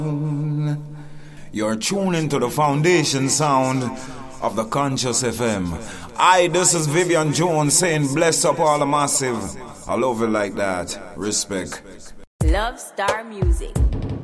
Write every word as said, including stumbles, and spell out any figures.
You're tuning to the foundation sound of the Conscious F M. I, this is Vivian Jones saying bless up all the massive. I love it like that. Respect. Love Star Music.